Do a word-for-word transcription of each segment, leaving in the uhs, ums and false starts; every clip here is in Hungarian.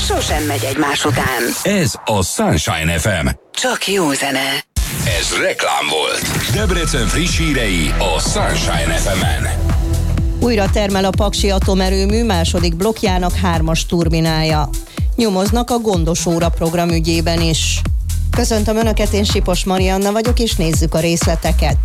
sosem megy egymás után. Ez a Sunshine ef em. Csak jó zene. Ez reklám volt. Debrecen friss hírei a Sunshine ef emen. Újra termel a Paksi atomerőmű második blokkjának hármas turbinája. Nyomoznak a Gondos óra program ügyében is. Köszöntöm Önöket, én Sipos Marianna vagyok, és nézzük a részleteket.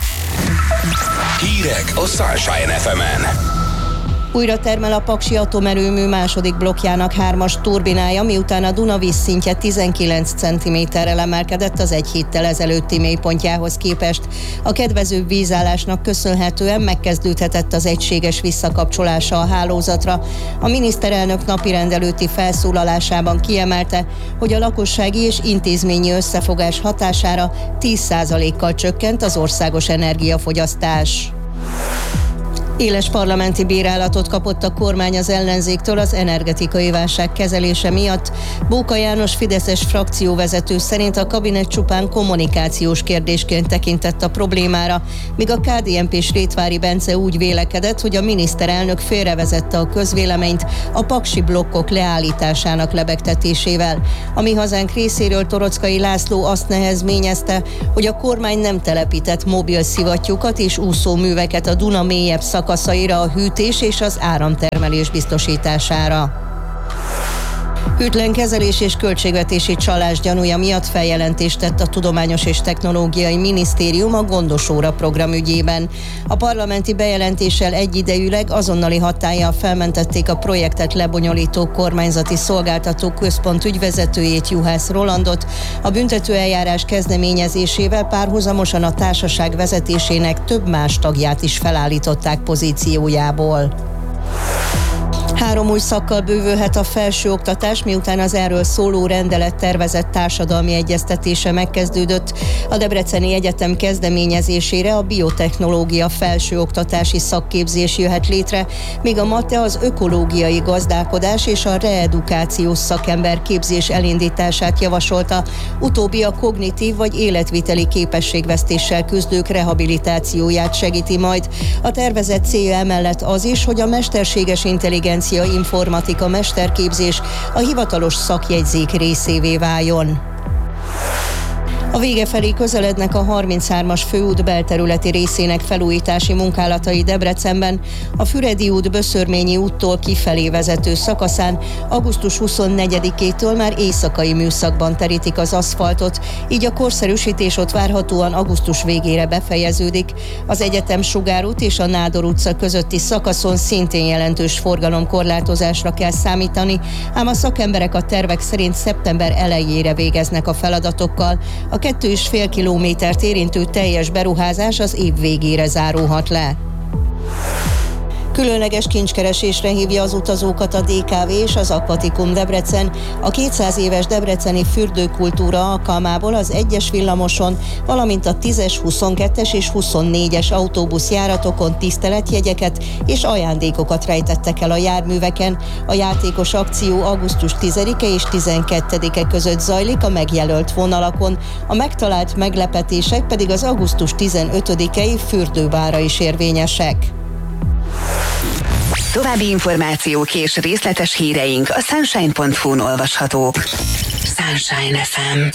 Hírek a Sunshine ef emen. Újra termel a Paksi atomerőmű második blokkjának hármas turbinája, miután a Duna vízszintje tizenkilenc centiméterrel emelkedett az egy héttel ezelőtti mélypontjához képest. A kedvező vízállásnak köszönhetően megkezdődhetett az egységes visszakapcsolása a hálózatra. A miniszterelnök napirend előtti felszólalásában kiemelte, hogy a lakossági és intézményi összefogás hatására tíz százalékkal csökkent az országos energiafogyasztás. Éles parlamenti bírálatot kapott a kormány az ellenzéktől az energetikai válság kezelése miatt. Bóka János fideszes frakcióvezető szerint a kabinet csupán kommunikációs kérdésként tekintett a problémára, míg a ká dé en pés Rétvári Bence úgy vélekedett, hogy a miniszterelnök félrevezette a közvéleményt a paksi blokkok leállításának lebegtetésével. A Mi Hazánk részéről Torockai László azt nehezményezte, hogy a kormány nem telepített mobil szivattyúkat és úszóműveket a Duna mélyebb szak szakaszaira a hűtés és az áramtermelés biztosítására. Hűtlen kezelés és költségvetési csalás gyanúja miatt feljelentést tett a Tudományos és Technológiai Minisztérium a Gondos óra program ügyében. A parlamenti bejelentéssel egyidejűleg azonnali hatállyal felmentették a projektet lebonyolító kormányzati szolgáltató központ ügyvezetőjét, Juhász Rolandot. A büntetőeljárás kezdeményezésével párhuzamosan a társaság vezetésének több más tagját is felállították pozíciójából. Három új szakkal bővülhet a felsőoktatás, miután az erről szóló rendelet tervezett társadalmi egyeztetése megkezdődött. A Debreceni Egyetem kezdeményezésére a biotechnológia felsőoktatási szakképzés jöhet létre, míg a mate, az ökológiai gazdálkodás és a reedukációs szakemberképzés elindítását javasolta. Utóbbi a kognitív vagy életviteli képességvesztéssel küzdők rehabilitációját segíti majd. A tervezett célja emellett az is, hogy a mesterséges intelligencia informatika mesterképzés a hivatalos szakjegyzék részévé váljon. A vége felé közelednek a harminchármas főút belterületi részének felújítási munkálatai Debrecenben. A Füredi út Böszörményi úttól kifelé vezető szakaszán augusztus huszonnegyedikétől már éjszakai műszakban terítik az aszfaltot, így a korszerűsítés ott várhatóan augusztus végére befejeződik. Az Egyetem Sugárút és a Nádor utca közötti szakaszon szintén jelentős forgalomkorlátozásra kell számítani, ám a szakemberek a tervek szerint szeptember elejére végeznek a feladatokkal. A kettő és fél kilométert érintő teljes beruházás az év végére zárulhat le. Különleges kincskeresésre hívja az utazókat a dé ká vé és az Aquaticum Debrecen. A kétszáz éves debreceni fürdőkultúra alkalmából az egyes villamoson, valamint a tízes, huszonkettes és huszonnégyes autóbuszjáratokon tiszteletjegyeket és ajándékokat rejtettek el a járműveken. A játékos akció augusztus tizedike és tizenkettedike között zajlik a megjelölt vonalakon. A megtalált meglepetések pedig az augusztus tizenötödikei fürdőbárra is érvényesek. További információk és részletes híreink a sunshine pont hu-n olvashatók. Sunshine ef em.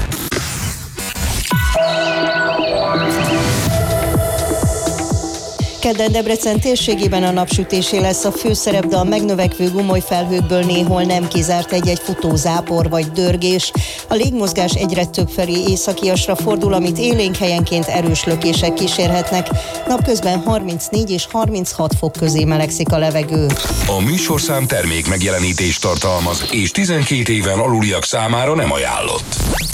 Kedden Debrecen térségében a napsütésé lesz a főszerep, de a megnövekvő gumoly felhőkből néhol nem kizárt egy-egy futózápor vagy dörgés. A légmozgás egyre több felé északiasra fordul, amit élénk helyenként erős lökések kísérhetnek. Napközben harmincnégy és harminchat fok közé melegszik a levegő. A műsorszám termék megjelenítést tartalmaz, és tizenkét éven aluliak számára nem ajánlott.